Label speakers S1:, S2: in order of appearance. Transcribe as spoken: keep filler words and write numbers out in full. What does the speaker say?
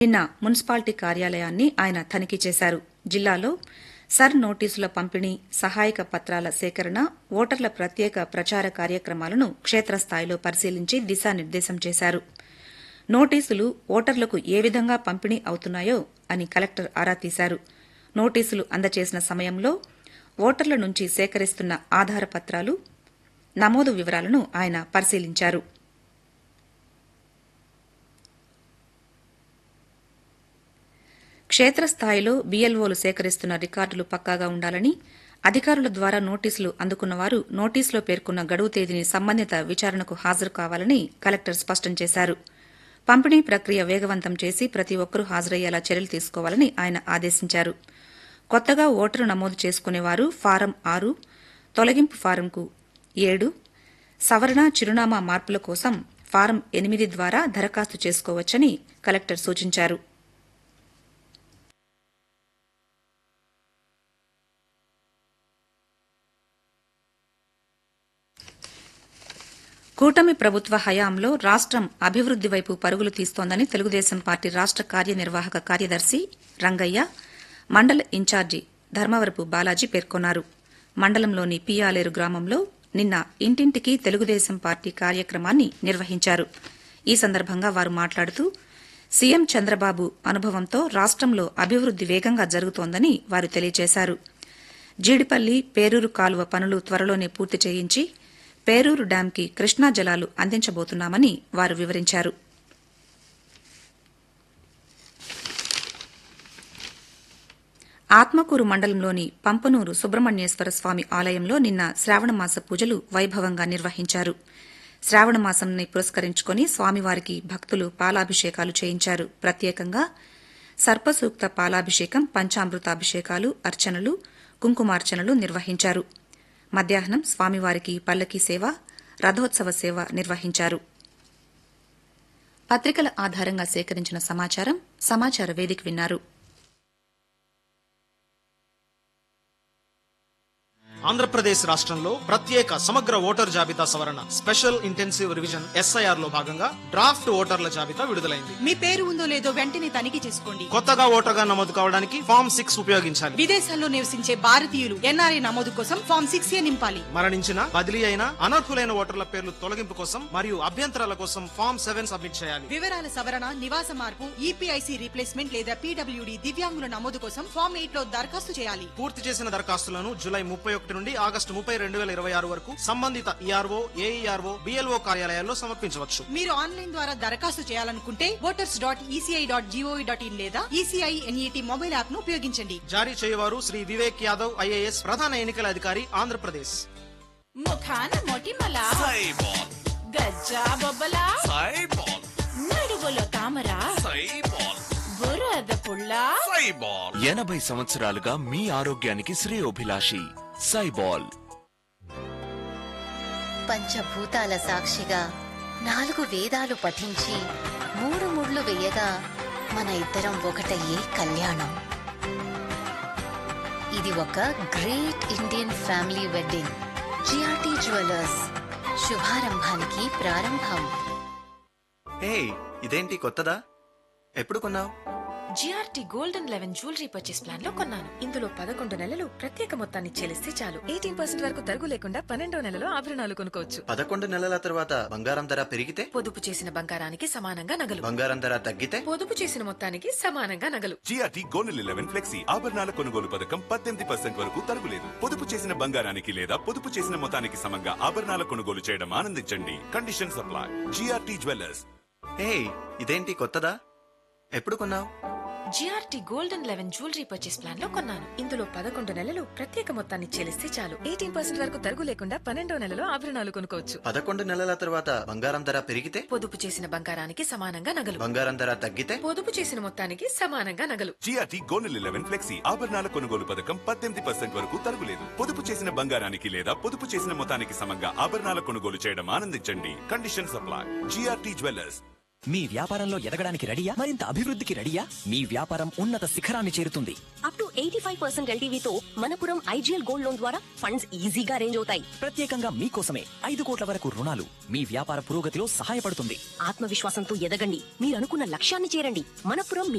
S1: నిన్న మున్సిపాలిటీ కార్యాలయాన్ని ఆయన తనిఖీ చేశారు. జిల్లాలో సర్ నోటీసుల పంపిణీ, సహాయక పత్రాల సేకరణ, ఓటర్ల ప్రత్యేక ప్రచార కార్యక్రమాలను క్షేత్రస్థాయిలో పరిశీలించి దిశానిర్దేశం చేశారు. నోటీసులు ఓటర్లకు ఏ విధంగా పంపిణీ అవుతున్నాయో అని కలెక్టర్ ఆరా తీశారు. నోటీసులు అందజేసిన సమయంలో ఓటర్ల నుంచి సేకరిస్తున్న ఆధార పత్రాలు, నమోదు వివరాలను ఆయన పరిశీలించారు. క్షేత్రస్థాయిలో బీఎల్ఓలు సేకరిస్తున్న రికార్డులు పక్కాగా ఉండాలని, అధికారుల ద్వారా నోటీసులు అందుకున్నవారు నోటీసులో పేర్కొన్న గడువు తేదీని సంబంధిత విచారణకు హాజరు కావాలని కలెక్టర్ స్పష్టం చేశారు. పంపిణీ ప్రక్రియ వేగవంతం చేసి ప్రతి ఒక్కరూ హాజరయ్యేలా చర్యలు తీసుకోవాలని ఆయన ఆదేశించారు. కొత్తగా ఓటరు నమోదు చేసుకునేవారు ఫారం ఆరు, తొలగింపు ఫారంకు ఏడు, సవరణ చిరునామా మార్పుల కోసం ఫారం ఎనిమిది ద్వారా దరఖాస్తు చేసుకోవచ్చని కలెక్టర్ సూచించారు. కూటమి ప్రభుత్వ హయాంలో రాష్టం అభివృద్ది వైపు పరుగులు తీస్తోందని తెలుగుదేశం పార్టీ రాష్ట కార్యనిర్వాహక కార్యదర్శి రంగయ్య, మండల ఇన్ఛార్జి ధర్మవరపు బాలాజీ పేర్కొన్నారు. మండలంలోని పియాలేరు గ్రామంలో నిన్న ఇంటింటికి తెలుగుదేశం పార్టీ కార్యక్రమాన్ని నిర్వహించారు. ఈ సందర్భంగా వారు మాట్లాడుతూ సీఎం చంద్రబాబు అనుభవంతో రాష్టంలో అభివృద్ది వేగంగా జరుగుతోందని వారు తెలియజేశారు. జీడిపల్లి పేరూరు కాలువ పనులు త్వరలోనే పూర్తి చేయించి పేరూరు డ్యాంకి కృష్ణా జలాలు అందించబోతున్నామని వారు వివరించారు. ఆత్మకూరు మండలంలోని పంపనూరు సుబ్రహ్మణ్యేశ్వర స్వామి ఆలయంలో నిన్న శ్రావణమాస పూజలు వైభవంగా నిర్వహించారు. శ్రావణమాసంని పురస్కరించుకుని స్వామివారికి భక్తులు పాలాభిషేకాలు చేయించారు. ప్రత్యేకంగా సర్పసూక్త పాలాభిషేకం, పంచామృతాభిషేకాలు, అర్చనలు, కుంకుమార్చనలు నిర్వహించారు. మధ్యాహ్నం స్వామివారికి పల్లకీ సేవ, రథోత్సవ సేవ నిర్వహించారు. పత్రికల ఆధారంగా సేకరించిన సమాచారం సమాచార వేదిక విన్నారు.
S2: ఆంధ్రప్రదేశ్ రాష్ట్రంలో ప్రత్యేక సమగ్ర ఓటర్ జాబితా సవరణ స్పెషల్ ఇంటెన్సివ్ రివిజన్ ఎస్ఐఆర్ లో భాగంగా డ్రాఫ్ట్ ఓటర్ల జాబితా విడుదలైంది.
S3: మీ పేరు ఉందో లేదో వెంటనే తనిఖీ చేసుకోండి.
S2: కొత్తగా ఓటర్గా నమోదు కావడానికి ఫామ్ సిక్స్ ఉపయోగించాలి.
S3: విదేశాల్లో నివసించే భారతీయులు ఎన్ఆర్ఐ నమోదు కోసం ఫామ్ సిక్స్ ఏ నింపాలి.
S2: మరణించిన, బదిలీ అయిన, అనర్హులైన ఓటర్ల పేర్లు తొలగింపు కోసం మరియు అభ్యంతరాల కోసం ఫామ్ సెవెన్ సబ్మిట్ చేయాలి.
S3: వివరాల సవరణ, నివాస మార్పు, ఈపీఐసి రీప్లేస్మెంట్ లేదా పీడబ్ల్యూడీ దివ్యాంగుల నమోదు కోసం ఫామ్ ఎయిట్ లో దరఖాస్తు చేయాలి.
S2: పూర్తి చేసిన దరఖాస్తులను జూలై ముప్పై ఒకటి నుండి ఆగస్టు ముప్పై రెండు వేల ఇరవై ఆరు వరకు సంబంధిత ఈఆర్ఓ, ఏఈఆర్ఓ, బిఎల్ఓ కార్యాలయాల్లో సమర్పించవచ్చు.
S3: మీరు ఆన్లైన్ ద్వారా దరఖాస్తు చేయాలనుకుంటే voters dot ECI dot GOV dot in లేదా ఈసీఐ ఎన్ఈటీ మొబైల్ యాప్ ను ఉపయోగించండి.
S2: జారీ చేయవారు శ్రీ వివేక్ యాదవ్, ఐఏఎస్, ప్రధాన ఎన్నికల అధికారి, ఆంధ్రప్రదేశ్.
S4: ముఖాన మొటిమల గజ్జా బొబ్బల నడుగులో తామర బురద పుల్ల
S5: ఎనభై సంవత్సరాలుగా మీ ఆరోగ్యానికి శ్రేయోభిలాషి సైబాల్.
S6: పంచభూతాల సాక్షిగా నాలుగు వేదాలు పఠించి మూడు ముళ్ళు వేయగా మన ఇద్దరం ఒకటయ్యే కళ్యాణం. ఇది ఒక great Indian family wedding. GRT jewellers, శుభారంభానికి ప్రారంభం.
S7: హే, ఇదేంటి కొత్తదా? ఎప్పుడు కొన్నావు?
S8: GRT golden eleven jewellery purchase plan లో కొన్నాను. ఇందులో పదకొండు నెలలు ప్రత్యేక మొత్తాన్ని చెల్లిస్తే చాలు. ఎయిటీన్ పర్సెంట్ వరకు తరుగు లేకుండా పన్నెండో నెలలో ఆభరణాలు కొనుక్కోవచ్చు.
S7: పదకొండు నెలల తర్వాత బంగారం ధర పెరిగితే
S8: పొదుపు చేసిన బంగారానికి సమానంగా నగలు.
S7: బంగారం ధర తగ్గితే
S8: పొదుపు చేసిన మొత్తానికి సమానంగా నగలు.
S9: జిఆర్టీ గోల్డెన్ లెవెన్ ఫ్లెక్సీ ఆభరణాల కొనుగోలు పథకం పద్దెనిమిది పర్సెంట్ వరకు తరుగులేదు. పొదుపు చేసిన బంగారానికి లేదా పొదుపు చేసిన మొత్తానికి సమంగా ఆభరణాల కొనుగోలు చేయడం ఆనందించండి. Condition supply. GRT jewellers.
S7: హే, ఇదేంటి కొత్తదా? ఎప్పుడు కొన్నావు?
S8: GRT golden eleven jewellery purchase plan లో కొన్నాను. ఇందులో పదకొండు నెలలు ప్రత్యేక మొత్తాన్ని చెల్లిస్తే చాలు. ఎయిటీన్ పర్సెంట్ వరకు తరుగు లేకుండా పన్నెండో నెలలో ఆభరణాలు కొనుక్కోవచ్చు.
S7: పదకొండు నెలల తర్వాత బంగారం ధర పెరిగితే
S8: పొదుపు చేసిన బంగారానికి సమానంగా నగలు.
S7: బంగారం ధర తగ్గితే
S8: పొదుపు చేసిన మొత్తానికి సమానంగా నగలు.
S9: జిఆర్టీ గోల్డెన్ లెవెన్ ఫ్లెక్సీ ఆభరణాల కొనుగోలు పథకం పద్దెనిమిది పర్సెంట్ వరకు తరుగులేదు. పొదుపు చేసిన బంగారానికి లేదా పొదుపు చేసిన మొత్తానికి సమంగా ఆభరణాల కొనుగోలు చేయడం ఆనందించండి. Condition supply. GRT jewellers.
S10: మీ వ్యాపారంలో ఎదగడానికి రెడీయా? మరింత అభివృద్ధికి రెడీయా? మీ వ్యాపారం ఉన్నత శిఖరాన్ని చేరుతుంది.
S11: Up to eighty five percent ఎల్టీవీతో Manappuram IGL gold loan ద్వారా ఫండ్స్ ఈజీగా అరేంజ్ అవుతాయి.
S10: ప్రత్యేకంగా మీకోసమే ఐదు కోట్ల వరకు రుణాలు మీ వ్యాపార పురోగతిలో సహాయపడుతుంది.
S11: ఆత్మవిశ్వాసంతో ఎదగండి, మీరు అనుకున్న లక్ష్యాన్ని చేరండి. మనపురం